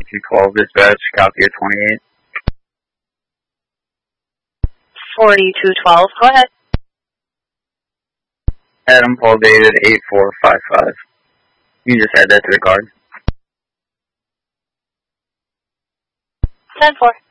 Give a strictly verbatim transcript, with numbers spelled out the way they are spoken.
forty-two twelve, dispatch, copy at twenty-eight. forty-two twelve, go ahead. Adam Paul David, eight four five five. You can just add that to the card. ten four.